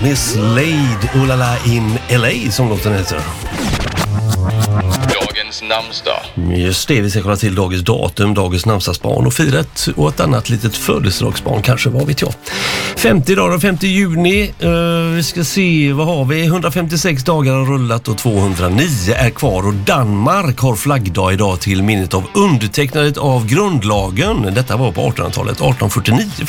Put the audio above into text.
med Slade, Olala in LA som låten heter. Dagens namnsdag. Just det, vi ska kolla till dagens datum, dagens namnsdagsbarn och firat och ett annat litet födelsedagsbarn kanske, vad vet jag. 50 dagar, 50 juni, vi ska se, vad har vi? 156 dagar har rullat och 209 är kvar och Danmark har flaggdag idag till minnet av undertecknandet av grundlagen. Detta var på 1800-talet, 1849